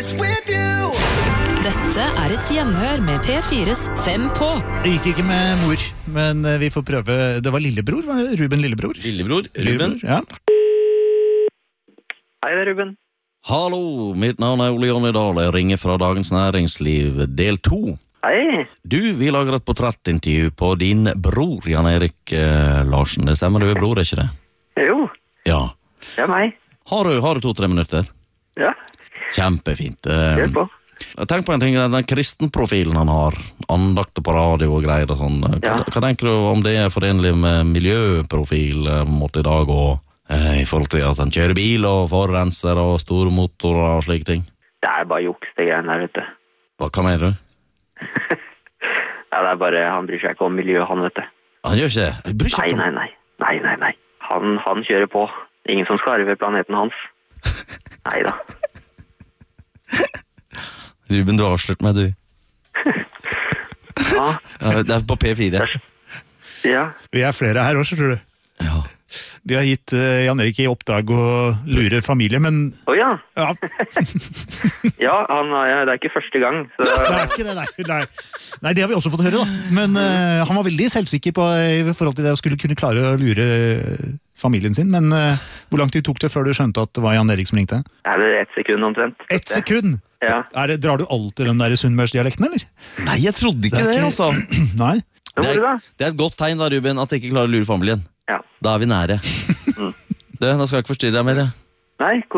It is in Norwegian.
Dette et hjemhør med P4's 5 på. Det gikk ikke med mor, men vi får prøve. Det var lillebror, var det? Ruben lillebror? Lillebror, Ruben. Ja. Hei, det Ruben. Hallo, mitt navn Ole Jonny Dahl. Jeg ringer fra Dagens Næringsliv, del 2. Hei. Du, vi lager et portrettintervju på din bror, Jan Erik Larsen. Det stemmer, du bror, ikke det? Jo, Ja. det meg. Har du 2-3 minutter? Ja, Kjempefint. hør på. Tenk på en ting, den kristenprofilen han har, andakter på radio og greier og sånn. Ja. Hva tenker du om det forenlig med miljøprofil måte i dag, og i forhold til at han kjører bil og forurenser og store motorer og slike ting? Det bare juks, det greiene der, vet du. Hva mener du? Ja, det bare, han bryr seg ikke om miljøet, han, vet du. Han gjør ikke det? Bryr seg ikke om- Nei. Han kjører på. Ingen som skal arve planeten hans. Neida. Ruben, du har avslørt meg, du. Ja, Ja, det på P4. ja. Vi flere her også, tror du. Ja. De har gitt Jan Erik i oppdrag å lure familie, men Åja, ja, ja, det ikke første gang. Så, det ikke det, nei. Nei, det har vi også fått høre, da. Men han var veldig selvsikker på i forhold til det å skulle kunne klare å lure familien sin. Men hvor lang tid tok det før du skjønte at det var Jan Erik som ringte? det 1 sekund omtrent. 1 sekund! Ja. Drar du alltid den der Sunnmørsdialekten, eller? Nei, jeg trodde ikke Det det, ikke- altså. Nei. Nå må du da. Det et godt tegn da, Ruben, at jeg ikke klarer å lure familien. Ja. Da vi nære. Da skal jeg ikke forstyrre deg mer, jeg. Nei,